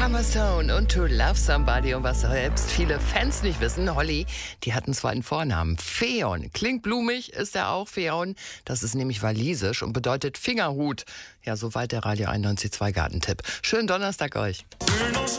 Amazon und To Love Somebody. Und was selbst viele Fans nicht wissen, Holly, die hat einen zweiten Vornamen. Feon. Klingt blumig, ist er auch, Feon. Das ist nämlich walisisch und bedeutet Fingerhut. Ja, soweit der Radio 91.2 Gartentipp. Schönen Donnerstag euch.